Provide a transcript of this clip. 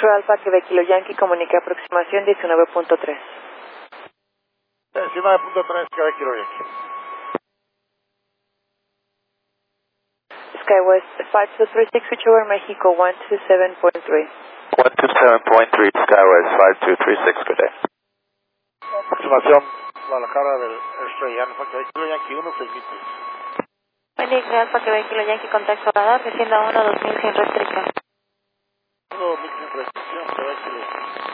Centro Alpha Quebec Kilo Yankee comunica aproximación 19.3. 19.3 Quebec Kilo Yankee. SkyWest 5236, switch over Mexico 127.3. 127.3 Skywest 5236, good day. Aproximación Guadalajara del Airstray Alpha Quebec Kilo Yankee 163. Phoenix Alpha Quebec Kilo Yankee, contacto radar, descienda 1 2100 restricción. 1 restricción, Quebec Kilo Yankee.